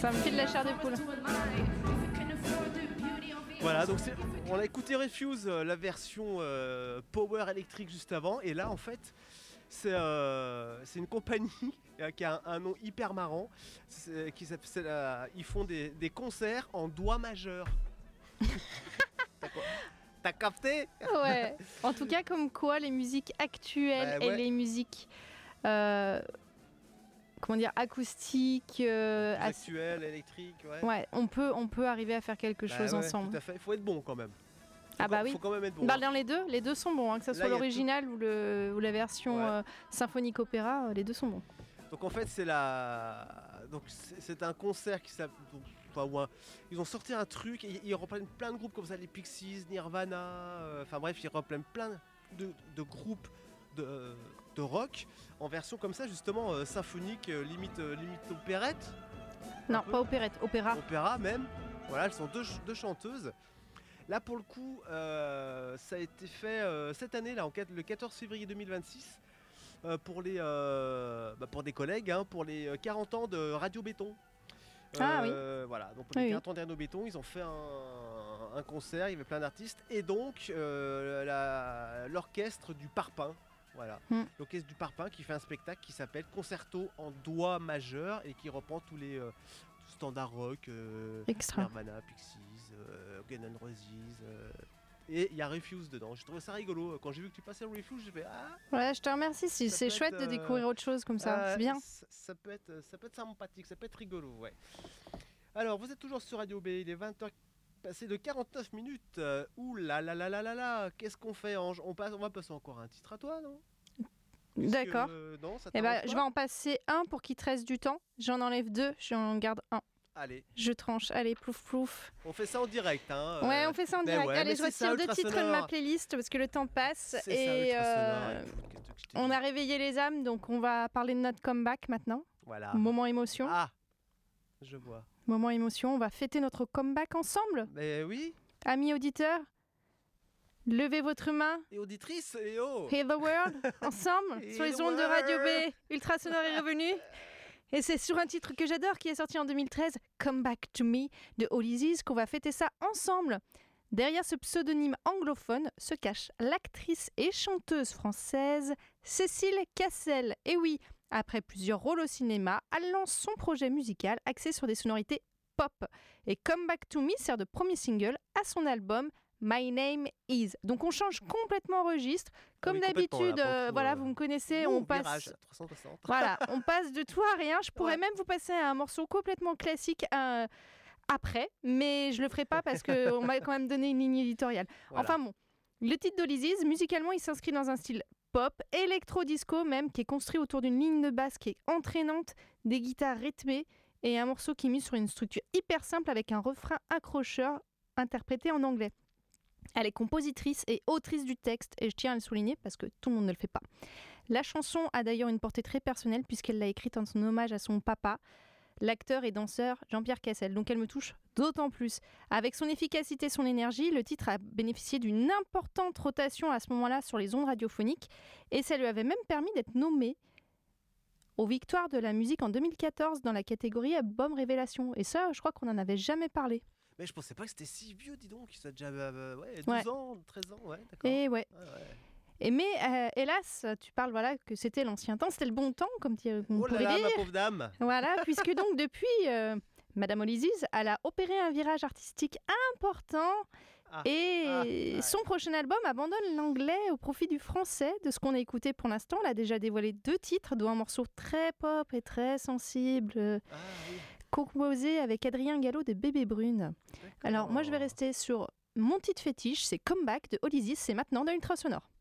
Ça me file la chair de poule. Voilà, donc on a écouté Refuse, la version Power électrique juste avant, et là en fait c'est une compagnie qui a un nom hyper marrant, ils font des concerts en doigt majeur. T'as capté ? Ouais. En tout cas, comme quoi les musiques actuelles ouais. et les musiques acoustiques, actuelles, électriques, ouais. Ouais, on peut arriver à faire quelque chose ensemble. Tout à fait. Il faut être bon quand même. Oui. Faut quand même être bon. Dans les deux sont bons, que ce soit l'original ou la version symphonique opéra, les deux sont bons. Donc en fait c'est un concert qui s'appelle. Ils ont sorti un truc, ils reprennent plein de groupes comme ça, les Pixies, Nirvana, ils reprennent plein de groupes de rock en version comme ça justement symphonique, limite opérette. Non, pas opérette, opéra. Opéra même. Voilà, elles sont deux chanteuses. Là pour le coup, ça a été fait cette année là, le 14 février 2026 pour des collègues, pour les 40 ans de Radio Béton. Voilà, donc pour les 40 ans d'Arnaud Béton, ils ont fait un concert, il y avait plein d'artistes, et donc l'orchestre du Parpaing, voilà, l'orchestre du Parpaing qui fait un spectacle qui s'appelle Concerto en doigt majeur et qui reprend tous les standards rock, Nirvana, Pixies, Guns N' Roses, et il y a Refuse dedans. J'ai trouvé ça rigolo. Quand j'ai vu que tu passais le Refuse, j'ai fait Ouais, je te remercie. C'est chouette de découvrir autre chose comme ça. C'est bien. Ça peut être sympathique, ça peut être rigolo, ouais. Alors, vous êtes toujours sur Radio B. Il est 20h passé de 49 minutes. Ouh là là là là là là. Qu'est-ce qu'on fait, Ange ? On va passer encore un titre à toi, non ? D'accord. Je vais en passer un pour qu'il te reste du temps. J'en enlève 2, j'en garde 1. Allez. Je tranche. Allez, plouf plouf. On fait ça en direct, hein. Ouais, on fait ça en direct. Allez, je retire 2 titres de ma playlist parce que le temps passe. On a réveillé les âmes, donc on va parler de notre comeback maintenant. Voilà. Moment émotion. Ah, je vois. Moment émotion, on va fêter notre comeback ensemble. Mais oui. Amis auditeurs, levez votre main. Et auditrices, et oh. Hear the world, ensemble, sur les ondes de Radio B. Ultrasonore est revenu. Et c'est sur un titre que j'adore qui est sorti en 2013, Come Back to Me de Ulysses, qu'on va fêter ça ensemble. Derrière ce pseudonyme anglophone se cache l'actrice et chanteuse française Cécile Cassel. Et oui, après plusieurs rôles au cinéma, elle lance son projet musical axé sur des sonorités pop. Et Come Back to Me sert de premier single à son album My Name Is. Donc on change complètement registre. Comme d'habitude, vous me connaissez, on passe virage 360. Voilà, on passe de tout à rien. Je pourrais même vous passer un morceau complètement classique après, mais je le ferai pas parce qu'on m'a quand même donné une ligne éditoriale. Voilà. Enfin bon, le titre d'Ulysses, musicalement, il s'inscrit dans un style pop, électro-disco même, qui est construit autour d'une ligne de basse qui est entraînante, des guitares rythmées et un morceau qui mise sur une structure hyper simple avec un refrain accrocheur interprété en anglais. Elle est compositrice et autrice du texte, et je tiens à le souligner parce que tout le monde ne le fait pas. La chanson a d'ailleurs une portée très personnelle puisqu'elle l'a écrite en son hommage à son papa, l'acteur et danseur Jean-Pierre Cassel. Donc elle me touche d'autant plus. Avec son efficacité, son énergie, le titre a bénéficié d'une importante rotation à ce moment-là sur les ondes radiophoniques, et ça lui avait même permis d'être nommé aux Victoires de la musique en 2014 dans la catégorie Album Révélation. Et ça, je crois qu'on n'en avait jamais parlé. Mais je pensais pas que c'était si vieux, dis donc. Ça a déjà 12 ans, 13 ans, ouais, d'accord. Et ouais. Et mais hélas, tu parles que c'était l'ancien temps, c'était le bon temps, comme on pourrait dire. Ma pauvre dame. Voilà, puisque donc depuis, Madame Ulysses, elle a opéré un virage artistique important son prochain album abandonne l'anglais au profit du français. De ce qu'on a écouté pour l'instant, elle a déjà dévoilé 2 titres, dont un morceau très pop et très sensible. Composé avec Adrien Gallo de Bébé Brune. Alors moi je vais rester sur mon titre fétiche, c'est Comeback de Ulysses, c'est maintenant dans Ultrasonore.